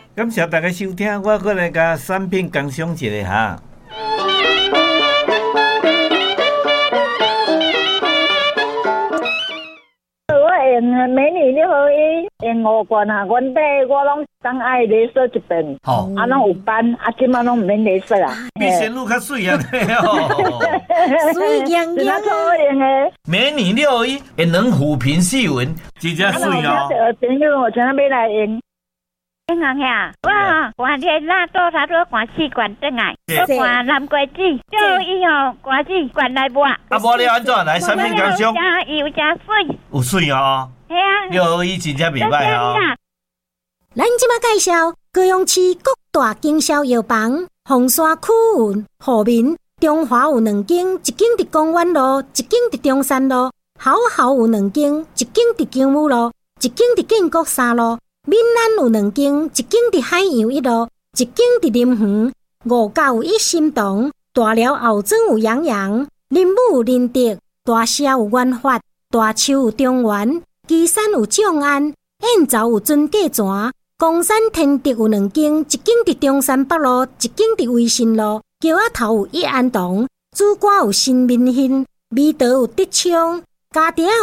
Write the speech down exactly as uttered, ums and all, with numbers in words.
感谢大家收听，我过来甲产品工商一下哈。 用美女六合一用五罐啊，阮底我拢当爱镭射一遍， 好， 啊，拢有斑，啊，即马拢唔免镭射啊。 比仙女较水啊，哦， 水莹莹啊，用的美女六合一，会能抚平细纹，真正水哦。 我朋友我今日要来用。 英行呀，我寒天那多差不多寒四罐转来，我寒南瓜子，就以后瓜子罐来抹。 啊，无你安怎来产品工商？ 加油加水， 有水哦。 系啊， 六合一真正袂歹哦。 咱即马介绍高雄市各大经销药房，红山区运户民，中华有两间，一间伫公园路，一间伫中山路，好好有两间，一间伫金武路，一间伫建国三路。闽南有两间，一间伫海洋一路，一间伫林园。五甲有一心堂，大寮后庄有洋洋，林武有林德，大社有元发，大树有中原，旗山有众安，燕巢有尊价泉，公山天德有两间，一间伫中山北路，一间伫维新路。桥仔头有一安堂，主管有新民兴，美德有德昌，家庭